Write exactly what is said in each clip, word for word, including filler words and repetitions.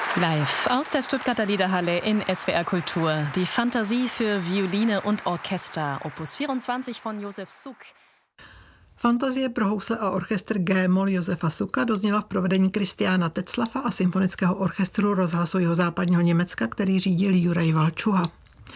Live aus der Stuttgarter Liederhalle in S W R Kultur. Die Fantasie für Violine und Orchester, Opus vierundzwanzig von Josef Suk. Fantazie pro housle a orchestr G-moll Josefa Suka dozněla v provedení Kristiána Tetzlaffa a Symfonického orchestru Rozhlasu Jihozápadního Německa, který řídil Juraj Valčuha.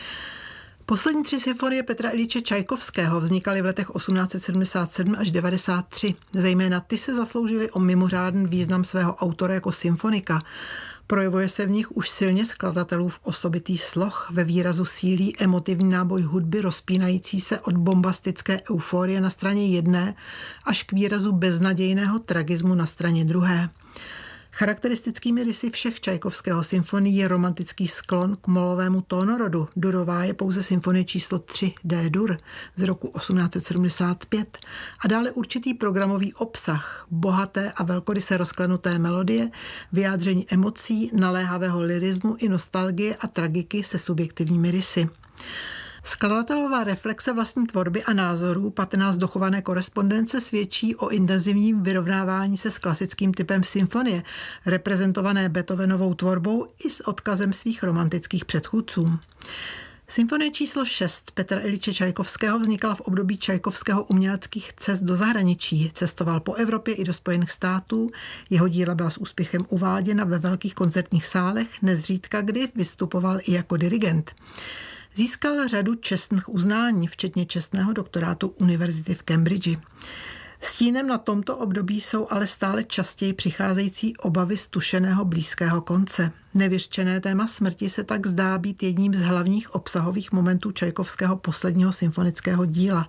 Poslední tři symfonie Petra Iljiče Čajkovského vznikaly v letech osmnáct set sedmdesát sedm až devadesát tři. Zejména ty se zasloužily o mimořádný význam svého autora jako symfonika. Projevuje se v nich už silně skladatelův osobitý sloh, ve výrazu sílí emotivní náboj hudby rozpínající se od bombastické euforie na straně jedné až k výrazu beznadějného tragismu na straně druhé. Charakteristickými rysy všech Čajkovského symfonií je romantický sklon k molovému tónorodu. Durová je pouze symfonie číslo tři D-dur z roku osmnáct set sedmdesát pět a dále určitý programový obsah, bohaté a velkoryse rozklenuté melodie, vyjádření emocí, naléhavého lyrismu i nostalgie a tragiky se subjektivními rysy. Skladatelová reflexe vlastní tvorby a názorů, patrná z dochované korespondence, svědčí o intenzivním vyrovnávání se s klasickým typem symfonie, reprezentované Beethovenovou tvorbou i s odkazem svých romantických předchůdců. Symfonie číslo šest Petra Iljiče Čajkovského vznikala v období Čajkovského uměleckých cest do zahraničí. Cestoval po Evropě i do Spojených států. Jeho díla byla s úspěchem uváděna ve velkých koncertních sálech, nezřídka kdy vystupoval i jako dirigent. Získal řadu čestných uznání, včetně čestného doktorátu Univerzity v Cambridge. Stínem na tomto období jsou ale stále častěji přicházející obavy z tušeného blízkého konce. Nevyřčené téma smrti se tak zdá být jedním z hlavních obsahových momentů Čajkovského posledního symfonického díla.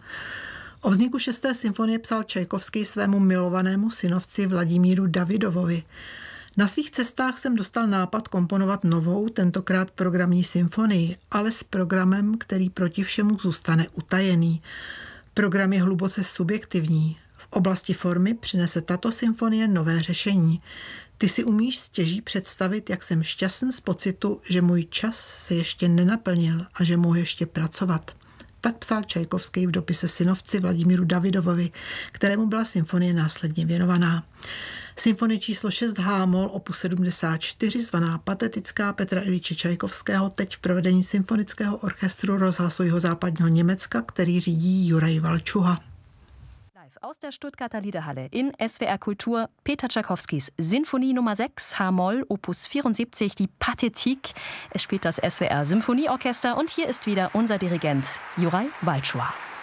O vzniku šesté symfonie psal Čajkovský svému milovanému synovci Vladimíru Davidovovi. Na svých cestách jsem dostal nápad komponovat novou, tentokrát programní symfonii, ale s programem, který proti všemu zůstane utajený. Program je hluboce subjektivní. V oblasti formy přinese tato symfonie nové řešení. Ty si umíš stěží představit, jak jsem šťastný z pocitu, že můj čas se ještě nenaplnil a že mohu ještě pracovat. Tak psal Čajkovský v dopise synovci Vladimíru Davidovovi, kterému byla symfonie následně věnovaná. Symfonie číslo šest H-moll opus sedmdesát čtyři, zvaná Patetická Petra Iljiče Čajkovského, teď v provedení Symfonického orchestru Rozhlasu Jihozápadního Německa, který řídí Juraj Valčuha. Live aus der Stuttgarter Liederhalle in S W R Kultur Peter Tchaikovskys Sinfonie Nummer sechs H-moll opus vierundsiebzig, die Pathetique. Es spielt das S W R Symphonieorchester und hier ist wieder unser Dirigent Juraj Valčuha.